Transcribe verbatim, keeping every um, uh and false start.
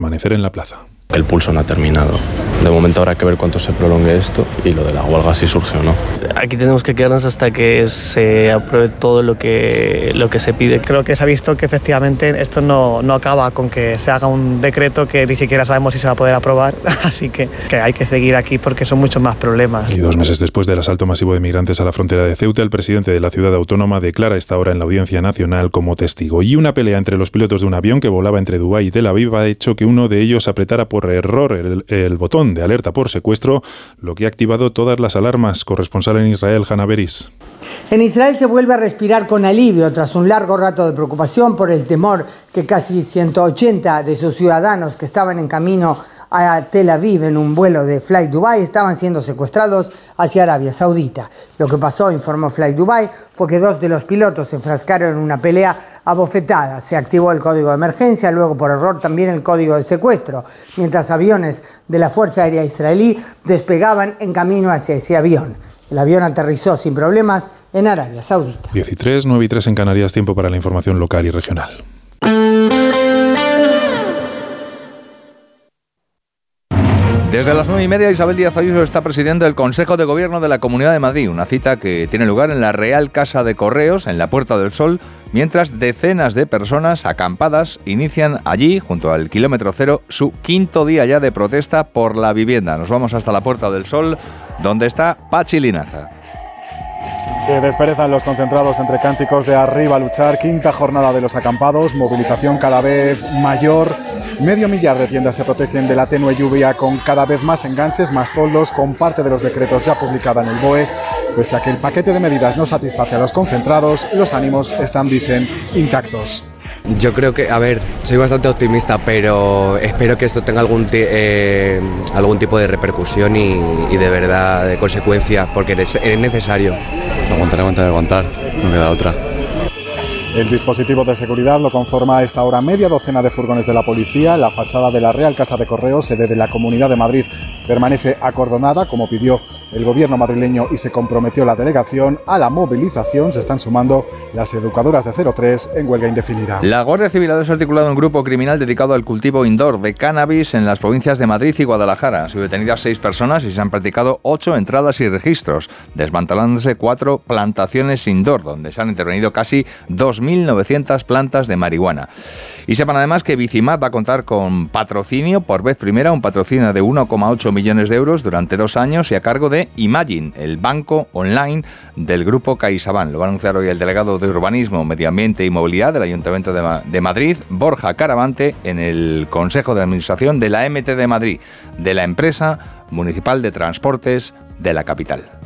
permanecer en la plaza. El pulso no ha terminado. De momento habrá que ver cuánto se prolongue esto y lo de la huelga si surge o no. Aquí tenemos que quedarnos hasta que se apruebe todo lo que, lo que se pide. Creo que se ha visto que efectivamente esto no, no acaba con que se haga un decreto que ni siquiera sabemos si se va a poder aprobar, así que, que hay que seguir aquí porque son muchos más problemas. Y dos meses después del asalto masivo de migrantes a la frontera de Ceuta, el presidente de la ciudad autónoma declara esta hora en la Audiencia Nacional como testigo. Y una pelea entre los pilotos de un avión que volaba entre Dubái y Tel Aviv ha hecho que uno de ellos apretara por error el, el botón de alerta por secuestro, lo que ha activado todas las alarmas. Corresponsal en Israel, Hanna Beris. En Israel se vuelve a respirar con alivio tras un largo rato de preocupación por el temor que casi ciento ochenta de sus ciudadanos que estaban en camino a Tel Aviv en un vuelo de Fly Dubai estaban siendo secuestrados hacia Arabia Saudita. Lo que pasó, informó Fly Dubai, fue que dos de los pilotos se enfrascaron en una pelea a bofetadas. Se activó el código de emergencia, luego por error también el código de secuestro, mientras aviones de la Fuerza Aérea Israelí despegaban en camino hacia ese avión. El avión aterrizó sin problemas en Arabia Saudita. diez y tres, nueve y tres en Canarias, tiempo para la información local y regional. Desde las nueve y media, Isabel Díaz Ayuso está presidiendo el Consejo de Gobierno de la Comunidad de Madrid, una cita que tiene lugar en la Real Casa de Correos, en la Puerta del Sol, mientras decenas de personas acampadas inician allí, junto al kilómetro cero, su quinto día ya de protesta por la vivienda. Nos vamos hasta la Puerta del Sol, donde está Pachi Linaza. Se desperezan los concentrados entre cánticos de arriba a luchar, quinta jornada de los acampados, movilización cada vez mayor, medio millar de tiendas se protegen de la tenue lluvia con cada vez más enganches, más toldos, con parte de los decretos ya publicada en el B O E. Pese a que el paquete de medidas no satisface a los concentrados, los ánimos están, dicen, intactos. Yo creo que, a ver, soy bastante optimista, pero espero que esto tenga algún, t- eh, algún tipo de repercusión y, y de verdad de consecuencia, porque es, es necesario. Aguantar, aguantar, aguantar, no queda otra. El dispositivo de seguridad lo conforma a esta hora media docena de furgones de la policía. La fachada de la Real Casa de Correos, sede de la Comunidad de Madrid, permanece acordonada, como pidió el gobierno madrileño y se comprometió la delegación. A la movilización se están sumando las educadoras de cero tres en huelga indefinida. La Guardia Civil ha desarticulado un grupo criminal dedicado al cultivo indoor de cannabis en las provincias de Madrid y Guadalajara. Han sido detenidas seis personas y se han practicado ocho entradas y registros, desmantelándose cuatro plantaciones indoor, donde se han intervenido casi dos mil novecientas plantas de marihuana. Y sepan además que Bicimap va a contar con patrocinio por vez primera, un patrocinio de uno coma ocho millones de euros durante dos años y a cargo de Imagine, el banco online del grupo CaixaBank. Lo va a anunciar hoy el delegado de Urbanismo, Medio Ambiente y Movilidad del Ayuntamiento de, Ma- de Madrid, Borja Caravante, en el Consejo de Administración de la M T de Madrid, de la empresa municipal de transportes de la capital.